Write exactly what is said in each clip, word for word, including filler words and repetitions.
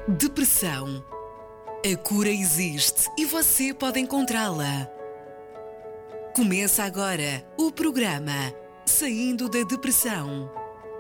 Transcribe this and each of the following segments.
Depressão. A cura existe e você pode encontrá-la. Começa agora o programa Saindo da Depressão.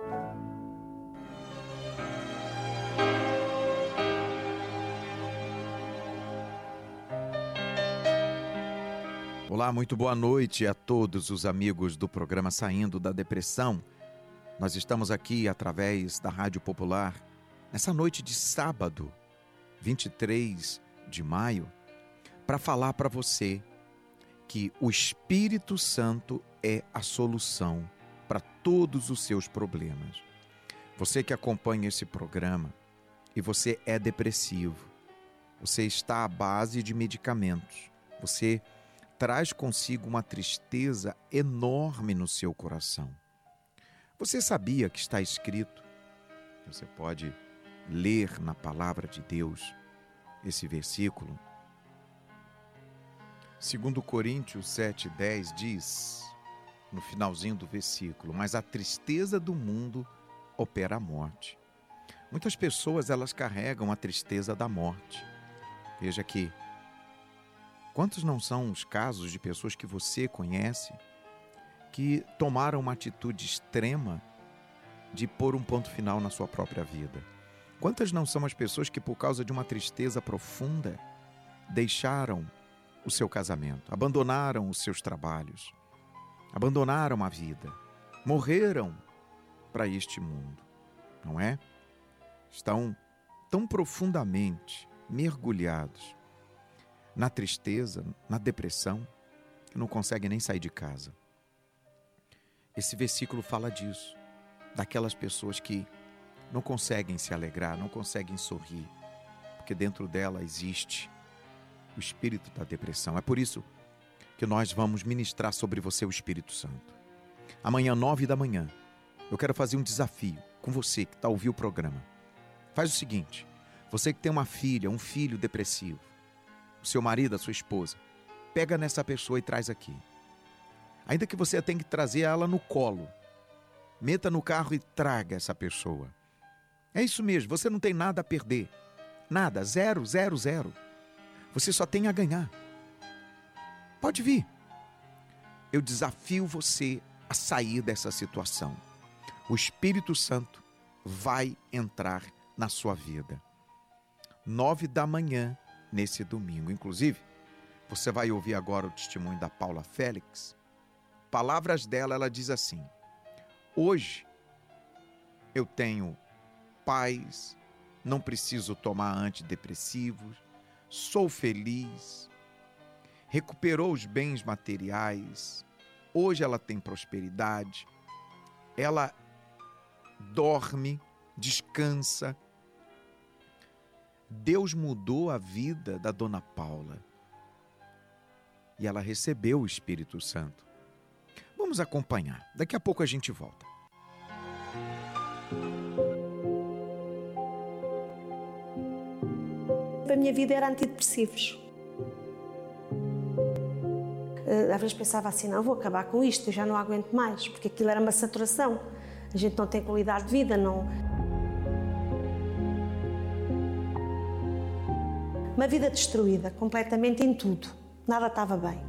Olá, muito boa noite a todos os amigos do programa Saindo da Depressão. Nós estamos aqui através da Rádio Popular, nessa noite de sábado, vinte e três de maio, para falar para você que o Espírito Santo é a solução para todos os seus problemas. Você que acompanha esse programa e você é depressivo, você está à base de medicamentos, você traz consigo uma tristeza enorme no seu coração. Você sabia que está escrito, você pode ler na palavra de Deus esse versículo? Segundo Coríntios sete, dez diz, no finalzinho do versículo, mas a tristeza do mundo opera a morte. Muitas pessoas, elas carregam a tristeza da morte. Veja que quantos não são os casos de pessoas que você conhece que tomaram uma atitude extrema de pôr um ponto final na sua própria vida? Quantas não são as pessoas que, por causa de uma tristeza profunda, deixaram o seu casamento, abandonaram os seus trabalhos, abandonaram a vida, morreram para este mundo, não é? Estão tão profundamente mergulhados na tristeza, na depressão, que não conseguem nem sair de casa. Esse versículo fala disso, daquelas pessoas que não conseguem se alegrar, não conseguem sorrir, porque dentro dela existe o espírito da depressão. É por isso que nós vamos ministrar sobre você o Espírito Santo. Amanhã, nove da manhã, eu quero fazer um desafio com você que está ouvindo o programa. Faz o seguinte, você que tem uma filha, um filho depressivo, o seu marido, a sua esposa, pega nessa pessoa e traz aqui. Ainda que você tenha que trazer ela no colo, meta no carro e traga essa pessoa. É isso mesmo, você não tem nada a perder. Nada, zero, zero, zero. Você só tem a ganhar. Pode vir. Eu desafio você a sair dessa situação. O Espírito Santo vai entrar na sua vida. Nove da manhã, nesse domingo. Inclusive, você vai ouvir agora o testemunho da Paula Félix. Palavras dela, ela diz assim: hoje eu tenho paz, não preciso tomar antidepressivos, sou feliz, recuperou os bens materiais, hoje ela tem prosperidade, ela dorme, descansa. Deus mudou a vida da dona Paula e ela recebeu o Espírito Santo. Vamos acompanhar, daqui a pouco a gente volta. A minha vida era antidepressivos. Às vezes pensava assim, não, vou acabar com isto, eu já não aguento mais, porque aquilo era uma saturação. A gente não tem qualidade de vida, não. Uma vida destruída, completamente em tudo. Nada estava bem.